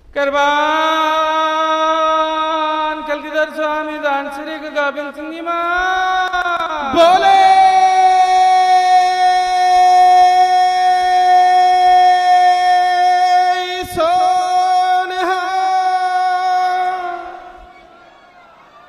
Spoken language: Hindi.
कुर्बान कलगीधर स्वामी दान श्री गोविंद सिंह जी मां बोले